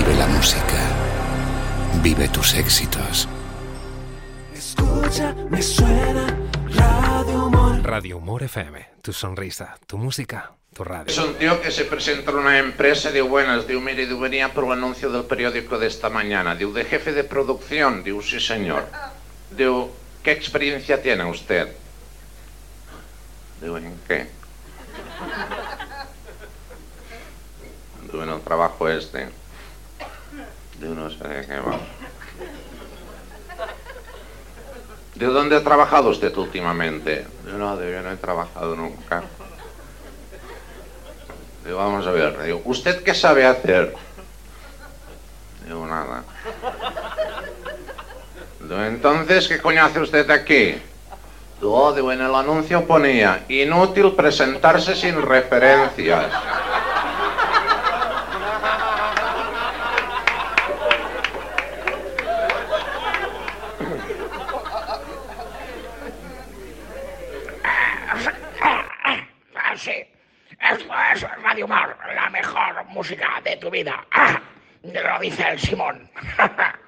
Vive la música. Vive tus éxitos. Escucha, me suena Radio Humor. Radio Humor FM, tu sonrisa, tu música, tu radio. Es un tío que se presenta en una empresa, diu, buenas, diu, mire, diu, venía por un anuncio del periódico de esta mañana, diu, de jefe de producción, diu, sí señor. Diu, ¿qué experiencia tiene usted? Diu, ¿en qué? Diu, en el trabajo este. Diu, no sé de qué va. ¿De dónde ha trabajado usted últimamente? Yo no he trabajado nunca. Digo, vamos a ver. Digo, ¿usted qué sabe hacer? Digo, nada. Digo, entonces, ¿qué coño hace usted aquí? Digo, en el anuncio ponía, inútil presentarse sin referencias. Sí, esto es Radio Humor, la mejor música de tu vida. Lo dice el Simón.